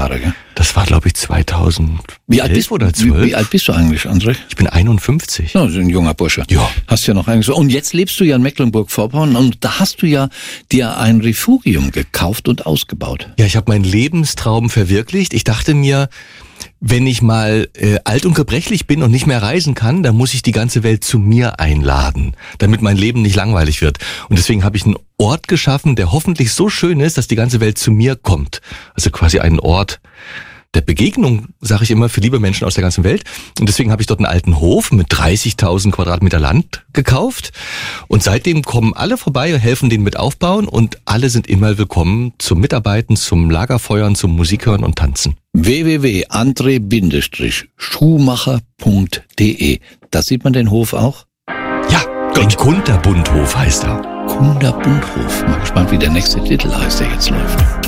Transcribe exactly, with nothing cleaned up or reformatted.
Das war, glaube ich, zweitausend Wie alt bist, oder zwölf. Wie, wie alt bist du eigentlich, André? Ich bin einundfünfzig. Ja, ein junger Bursche. Ja. Hast ja noch eigentlich so. Und jetzt lebst du ja in Mecklenburg-Vorpommern und da hast du ja dir ein Refugium gekauft und ausgebaut. Ja, ich habe meinen Lebenstraum verwirklicht. Ich dachte mir, wenn ich mal äh, alt und gebrechlich bin und nicht mehr reisen kann, dann muss ich die ganze Welt zu mir einladen, damit mein Leben nicht langweilig wird. Und deswegen habe ich einen Ort geschaffen, der hoffentlich so schön ist, dass die ganze Welt zu mir kommt. Also quasi einen Ort der Begegnung, sage ich immer, für liebe Menschen aus der ganzen Welt. Und deswegen habe ich dort einen alten Hof mit dreißigtausend Quadratmeter Land gekauft. Und seitdem kommen alle vorbei und helfen denen mit aufbauen. Und alle sind immer willkommen zum Mitarbeiten, zum Lagerfeuern, zum Musikhören und Tanzen. w w w punkt andre schumacher punkt de. Da sieht man den Hof auch? Ja, ein Kunterbundhof heißt er. Kunterbundhof. Mal gespannt, wie der nächste Titel heißt, der jetzt läuft.